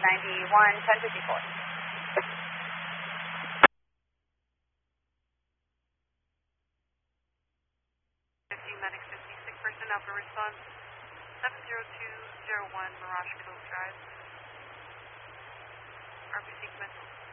91-1054. Medic 56 person Alpha response 70201 Mirage Grove Drive. RP sequence